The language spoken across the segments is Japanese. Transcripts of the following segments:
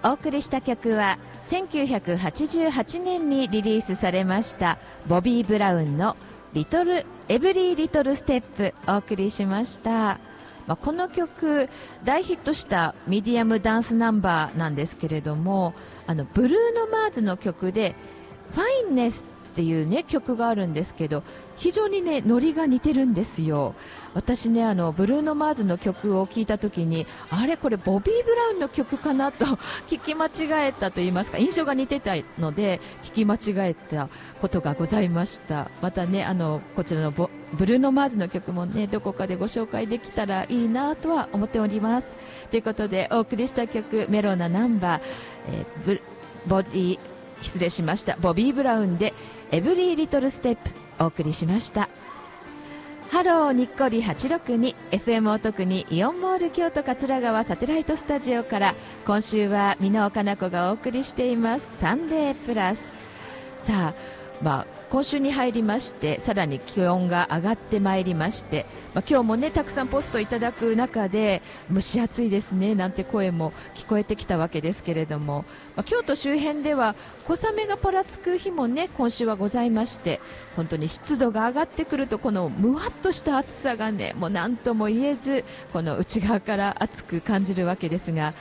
お送りした曲は1988年にリリースされましたボビー・ブラウンのエブリー・リトル・ステップお送りしました。この曲大ヒットしたミディアムダンスナンバーなんですけれども、ブルーノ・マーズの曲でファインネスっていうね曲があるんですけど、非常にねノリが似てるんですよ。私ねブルーノ・マーズの曲を聴いた時にあれこれボビー・ブラウンの曲かなと聞き間違えたと言いますか、印象が似てたので聞き間違えたことがございました。またねこちらのブルーノ・マーズの曲もねどこかでご紹介できたらいいなとは思っております。ということでお送りした曲メロなナンバー、ボビー・ブラウンでエブリー・リトル・ステップお送りしました。ハローにっこり862 FM お得にイオンモール京都桂川サテライトスタジオから今週は箕尾かな子がお送りしていますサンデープラス。さあ、今週に入りましてさらに気温が上がってまいりまして、今日もねたくさんポストいただく中で蒸し暑いですねなんて声も聞こえてきたわけですけれども、京都周辺では小雨がぱらつく日もね今週はございまして、本当に湿度が上がってくるとこのむわっとした暑さがねもう何とも言えずこの内側から暑く感じるわけですが、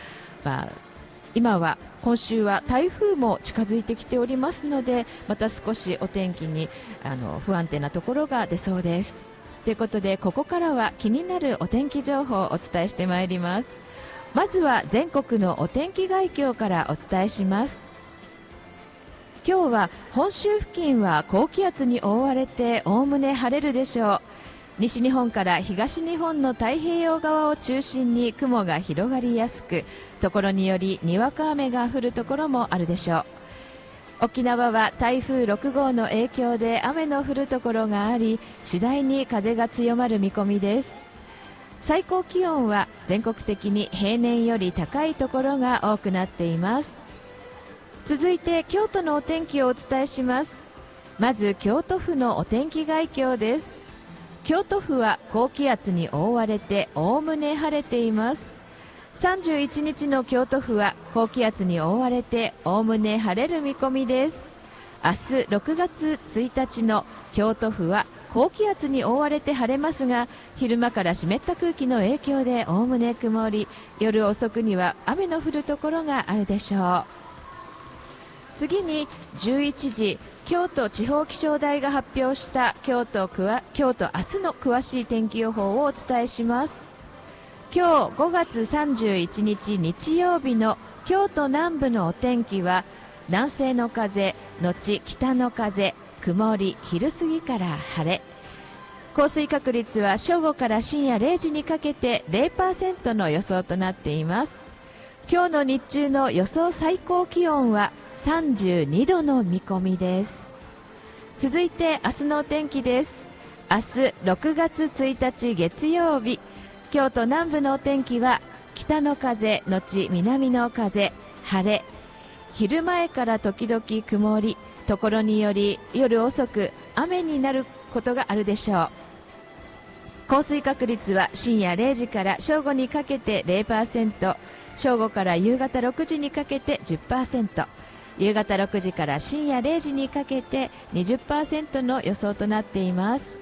今週は台風も近づいてきておりますので、また少しお天気に不安定なところが出そうです。ということでここからは気になるお天気情報をお伝えしてまいります。まずは全国のお天気概況からお伝えします。今日は本州付近は高気圧に覆われておおむね晴れるでしょう。西日本から東日本の太平洋側を中心に雲が広がりやすく、ところによりにわか雨が降るところもあるでしょう。沖縄は台風6号の影響で雨の降るところがあり、次第に風が強まる見込みです。最高気温は全国的に平年より高いところが多くなっています。続いて京都のお天気をお伝えします。まず京都府のお天気概況です。京都府は高気圧に覆われておおむね晴れています。31日の京都府は高気圧に覆われておおむね晴れる見込みです。明日6月1日の京都府は高気圧に覆われて晴れますが、昼間から湿った空気の影響でおおむね曇り、夜遅くには雨の降るところがあるでしょう。次に11時、京都地方気象台が発表した京都明日の詳しい天気予報をお伝えします。今日5月31日日曜日の京都南部のお天気は南西の風のち北の風、曇り、昼過ぎから晴れ、降水確率は正午から深夜0時にかけて 0% の予想となっています。今日の日中の予想最高気温は32度の見込みです。続いて明日のお天気です。明日6月1日月曜日、京都南部のお天気は北の風のち南の風、晴れ、昼前から時々曇り、ところにより夜遅く雨になることがあるでしょう。降水確率は深夜0時から正午にかけて 0%、 正午から夕方6時にかけて 10%、 夕方6時から深夜0時にかけて 20% の予想となっています。